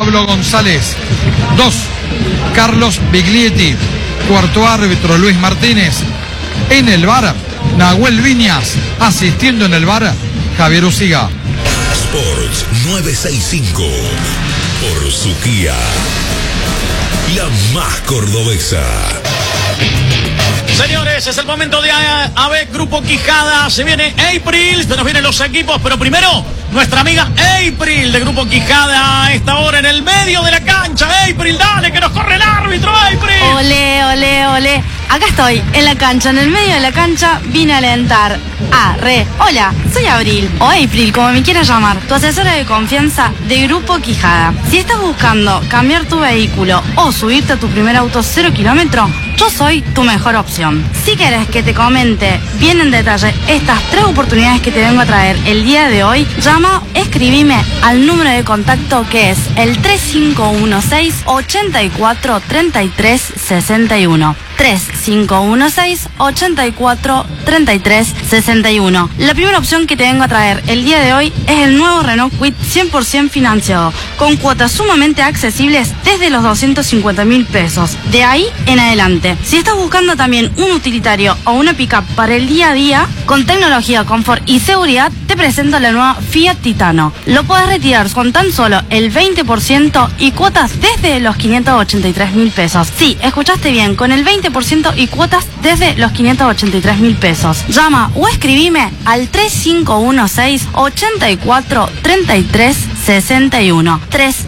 Pablo González. 2, Carlos Biglietti. Cuarto árbitro, Luis Martínez. En el VAR, Nahuel Viñas. Asistiendo en el VAR, Javier Usiga. Sports 965 por Suquía, la más cordobesa. Señores, es el momento de ABEC Grupo Quijada. Se viene April, se nos vienen los equipos, pero primero nuestra amiga April de Grupo Quijada a esta hora en el medio de la cancha. April, dale, que nos corre el árbitro, April. Olé, olé, olé. Acá estoy, en la cancha, en el medio de la cancha, vine a alentar. Hola, soy Abril, o April, como me quieras llamar, tu asesora de confianza de Grupo Quijada. Si estás buscando cambiar tu vehículo o subirte a tu primer auto 0 kilómetros, yo soy tu mejor opción. Si querés que te comente bien en detalle estas 3 oportunidades que te vengo a traer el día de hoy, escribime al número de contacto que es el 3516 84 33 61. 3516 84 33 61. La primera opción que te vengo a traer el día de hoy es el nuevo Renault Kwid 100% financiado, con cuotas sumamente accesibles desde los 250.000 pesos. De ahí en adelante. Si estás buscando también un utilitario o una pickup para el día a día, con tecnología, confort y seguridad, te presento la nueva Fiat Titano. Lo podés retirar con tan solo el 20% y cuotas desde los 583.000 pesos. Sí, escuchaste bien, con el 20% y cuotas desde los 583.000 pesos. Llama o escribime al 3516 84 33 61.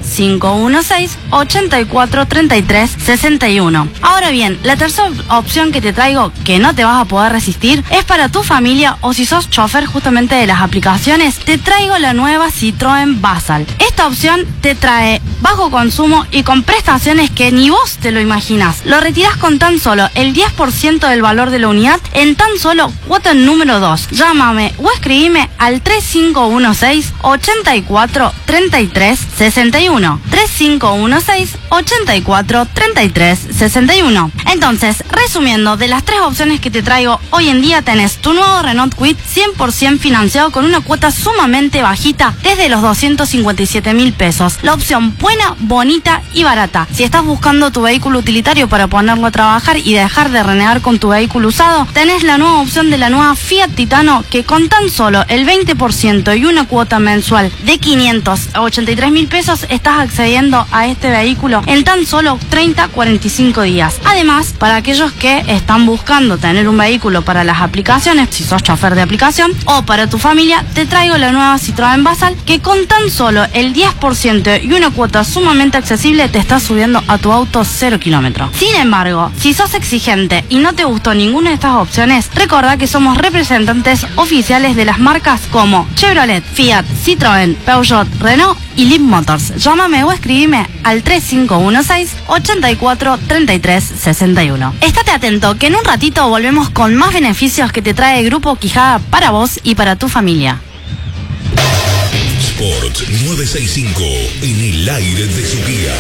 3516 84 33 61. Ahora bien, la tercera opción que te traigo, que no te vas a poder resistir, es para tu familia o si sos chofer justamente de las aplicaciones, te traigo la nueva Citroën Basal. Esta opción te trae bajo consumo y con prestaciones que ni vos te lo imaginas. Lo retirás con tan solo el 10% del valor de la unidad en tan solo cuota número 2. Llámame o escribime al 3516 84 33 61. 3516 84 33 61. Entonces, resumiendo, de las 3 opciones que te traigo hoy en día tenés tu nuevo Renault Kwid 100% financiado con una cuota sumamente bajita desde los 257.000 pesos. La opción buena, bonita y barata. Si estás buscando tu vehículo utilitario para ponerlo a trabajar y dejar de renegar con tu vehículo usado, tenés la nueva opción de la nueva Fiat Titano, que con tan solo el 20% y una cuota mensual de 583.000 pesos estás accediendo a este vehículo en tan solo 30-45 días. Además, para aquellos que están buscando tener un vehículo para las aplicaciones, si sos chofer de aplicación, o para tu familia, te traigo la nueva Citroën Basal, que con tan solo el 10% y una cuota sumamente accesible te está subiendo a tu auto 0 kilómetros. Sin embargo, si sos exigente y no te gustó ninguna de estas opciones, recordá que somos representantes oficiales de las marcas como Chevrolet, Fiat, Citroën, Peugeot, Renault y Leap Motors. Llámame o escribime al 3516 84 33 61. Estate atento que en un ratito volvemos con más beneficios que te trae Grupo Quijada para vos y para tu familia. Sports 965 en el aire de Suquía.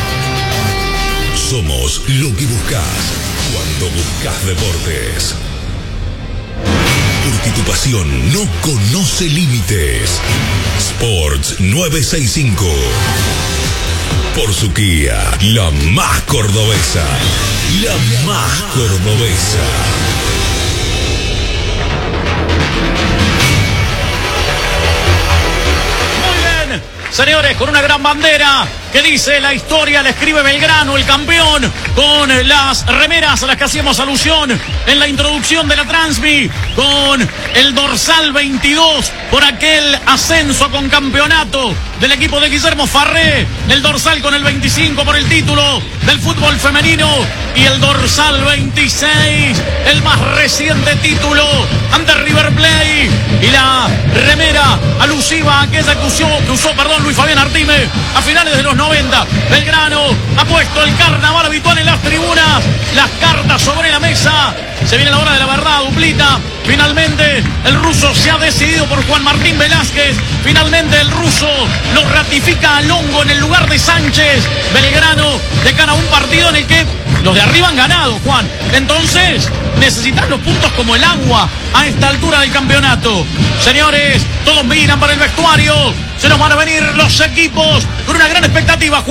Somos lo que buscas cuando buscas deportes. Porque tu pasión no conoce límites. Sports 965 por Suquía, la más cordobesa. La más cordobesa. Señores, con una gran bandera que dice la historia, la escribe Belgrano, el campeón, con las remeras a las que hacíamos alusión en la introducción de la Transmi, con el dorsal 22 por aquel ascenso con campeonato del equipo de Guillermo Farré, el dorsal con el 25 por el título del fútbol femenino y el dorsal 26, el más reciente título ante River Plate, y la remera alusiva a aquella que usó Luis Fabián Artime a finales de los 90. Belgrano ha puesto el carnaval habitual en las tribunas, las cartas sobre la mesa. Se viene la hora de la verdad, duplita. Finalmente el ruso se ha decidido por Juan Martín Velázquez. Finalmente el ruso lo ratifica a Longo en el lugar de Sánchez. Belgrano de cara a un partido en el que los de arriba han ganado, Juan. Entonces necesitan los puntos como el agua a esta altura del campeonato. Señores, todos miran para el vestuario. Se nos van a venir los equipos con una gran expectativa.